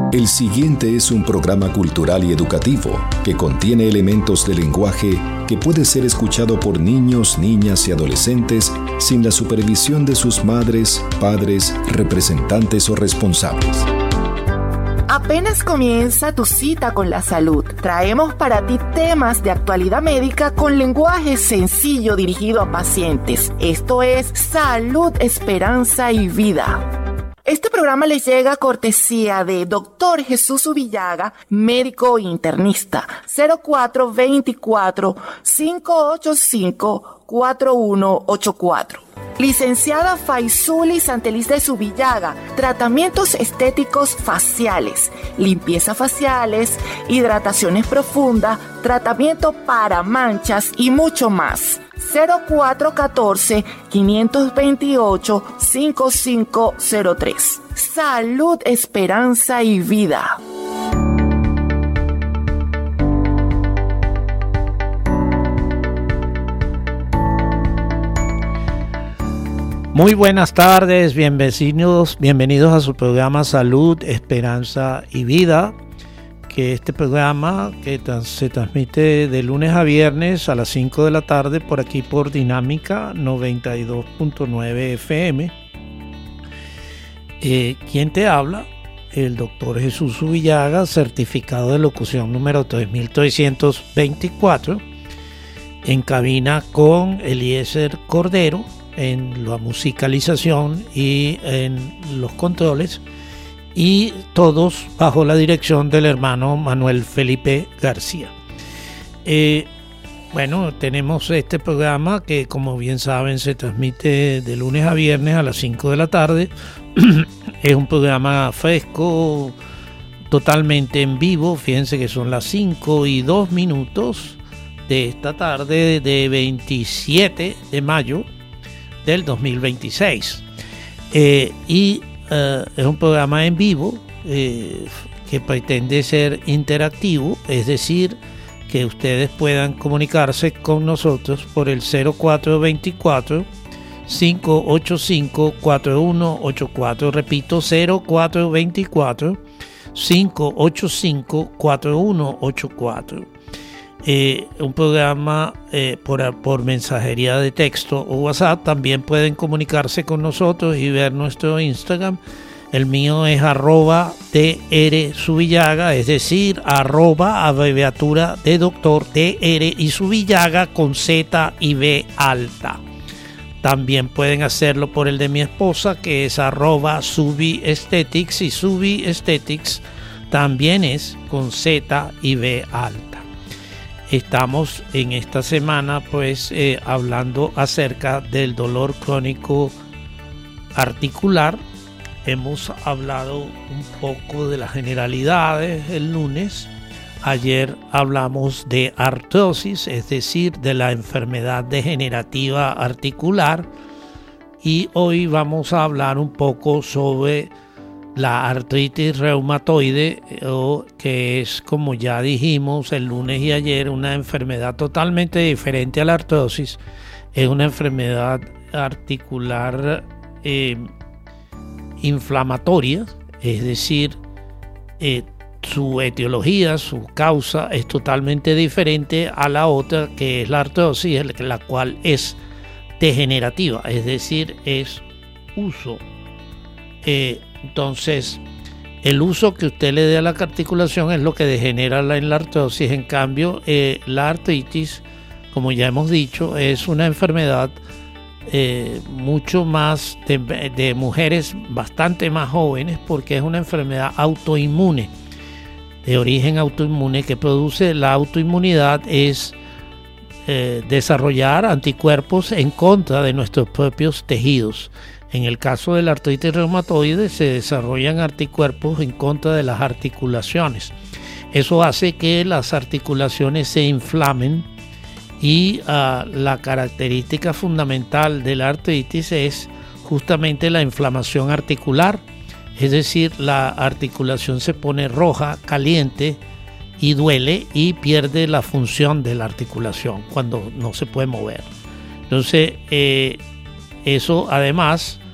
El siguiente es un programa cultural y educativo que contiene elementos de lenguaje que puede ser escuchado por niños, niñas y adolescentes sin la supervisión de sus madres, padres, representantes o responsables. Apenas comienza tu cita con la salud. Traemos para ti temas de actualidad médica con lenguaje sencillo dirigido a pacientes. Esto es Salud, Esperanza y Vida. Este programa les llega cortesía de Dr. Jesús Ubillaga, médico internista, 0424-585-4184. Licenciada Faisuli Santeliz de Subillaga, tratamientos estéticos faciales, limpieza faciales, hidrataciones profundas, tratamiento para manchas y mucho más. 0414-528-5503. Salud, Esperanza y Vida. Muy buenas tardes, bienvenidos a su programa Salud, Esperanza y Vida, que este programa que se transmite de lunes a viernes a las 5 de la tarde por aquí por Dinámica 92.9 FM. ¿Quién te habla? El doctor Jesús Ubillaga, certificado de locución número 3324, en cabina con Eliezer Cordero, en la musicalización y en los controles, y todos bajo la dirección del hermano Manuel Felipe García. Bueno, tenemos este programa que, como bien saben, se transmite de lunes a viernes a las 5 de la tarde. Es un programa fresco, totalmente en vivo. Fíjense que son las 5:02 de esta tarde de 27 de mayo del 2026. Es un programa en vivo que pretende ser interactivo, es decir, que ustedes puedan comunicarse con nosotros por el 0424-585-4184. Repito, 0424-585-4184. Un programa por mensajería de texto o WhatsApp. También pueden comunicarse con nosotros y ver nuestro Instagram. El mío es @drsubillaga, es decir, abreviatura de doctor DR y Subillaga con Z y B alta. También pueden hacerlo por el de mi esposa, que es @subiesthetics, y Subiesthetics también es con Z y B alta. Estamos en esta semana hablando acerca del dolor crónico articular. Hemos hablado un poco de las generalidades el lunes. Ayer hablamos de artrosis, es decir, de la enfermedad degenerativa articular. Y hoy vamos a hablar un poco sobre la artritis reumatoide, que es, como ya dijimos el lunes y ayer, una enfermedad totalmente diferente a la artrosis. Es una enfermedad articular inflamatoria, es decir, su etiología, su causa es totalmente diferente a la otra, que es la artrosis, la cual es degenerativa, es decir, es uso. Entonces, el uso que usted le dé a la articulación es lo que degenera en la artrosis. En cambio, la artritis, como ya hemos dicho, es una enfermedad mucho más de mujeres bastante más jóvenes, porque es una enfermedad autoinmune, de origen autoinmune, que produce la autoinmunidad es desarrollar anticuerpos en contra de nuestros propios tejidos. En el caso de la artritis reumatoide se desarrollan anticuerpos en contra de las articulaciones. Eso hace que las articulaciones se inflamen y la característica fundamental de la artritis es justamente la inflamación articular, es decir, la articulación se pone roja, caliente y duele y pierde la función de la articulación cuando no se puede mover. Entonces, eso además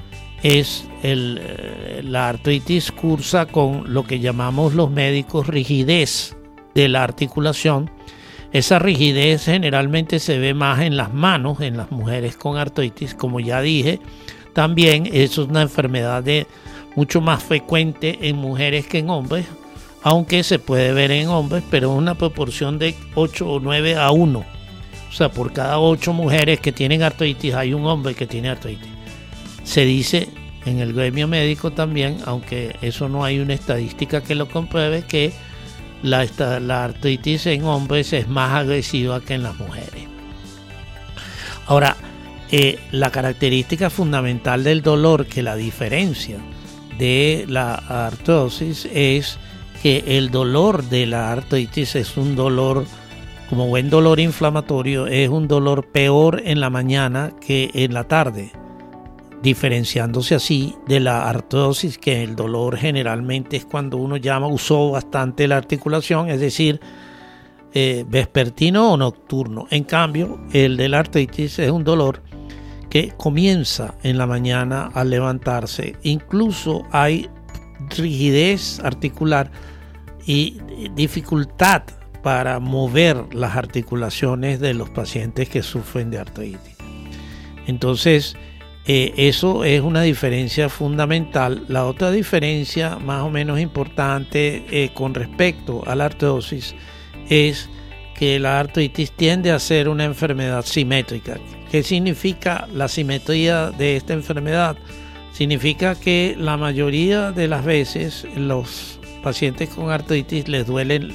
es la artritis cursa con lo que llamamos los médicos rigidez de la articulación. Esa rigidez generalmente se ve más en las manos, en las mujeres con artritis, como ya dije. También es una enfermedad mucho más frecuente en mujeres que en hombres, aunque se puede ver en hombres, pero es una proporción de 8 o 9 a 1. O sea, por cada 8 mujeres que tienen artritis hay un hombre que tiene artritis. Se dice en el gremio médico también, aunque eso no hay una estadística que lo compruebe, que la artritis en hombres es más agresiva que en las mujeres. Ahora, la característica fundamental del dolor que la diferencia de la artrosis es que el dolor de la artritis es un dolor, como buen dolor inflamatorio, es un dolor peor en la mañana que en la tarde, diferenciándose así de la artrosis, que el dolor generalmente es cuando uno usó bastante la articulación, es decir, vespertino o nocturno. En cambio, el de la artritis es un dolor que comienza en la mañana al levantarse. Incluso hay rigidez articular y dificultad para mover las articulaciones de los pacientes que sufren de artritis. Entonces, eso es una diferencia fundamental. La otra diferencia más o menos importante con respecto a la artrosis es que la artritis tiende a ser una enfermedad simétrica. ¿Qué significa la simetría de esta enfermedad? Significa que la mayoría de las veces los pacientes con artritis les duelen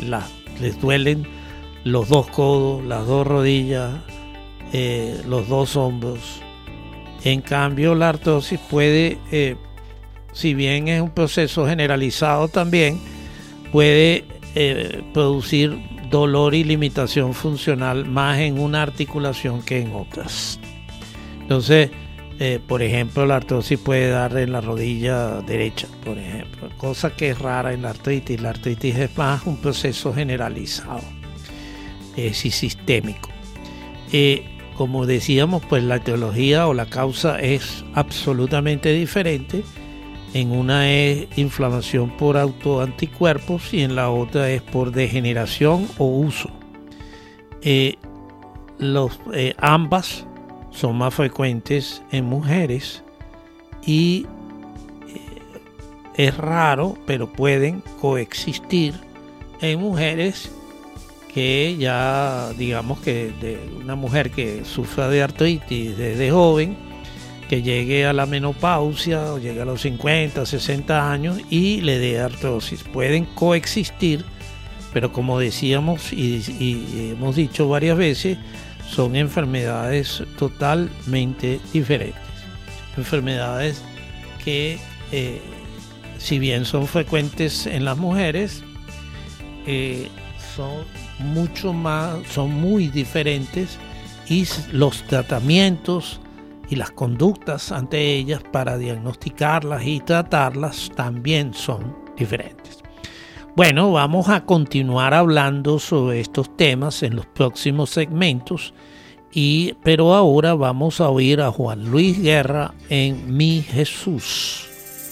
los 2 codos, las 2 rodillas, los 2 hombros. En cambio, la artrosis puede, si bien es un proceso generalizado también, puede producir dolor y limitación funcional más en una articulación que en otras. Entonces, por ejemplo, la artrosis puede dar en la rodilla derecha, por ejemplo, cosa que es rara en la artritis. La artritis es más un proceso generalizado, y sistémico. Como decíamos, pues la etiología o la causa es absolutamente diferente. En una es inflamación por autoanticuerpos y en la otra es por degeneración o uso. Ambas son más frecuentes en mujeres y es raro, pero pueden coexistir en mujeres que ya, digamos que de una mujer que sufra de artritis desde joven, que llegue a la menopausia o llegue a los 50, 60 años y le dé artrosis. Pueden coexistir, pero como decíamos y hemos dicho varias veces, son enfermedades totalmente diferentes. Enfermedades que, si bien son frecuentes en las mujeres, son muy diferentes, y los tratamientos y las conductas ante ellas para diagnosticarlas y tratarlas también son diferentes. Bueno, vamos a continuar hablando sobre estos temas en los próximos segmentos, pero ahora vamos a oír a Juan Luis Guerra en Mi Jesús.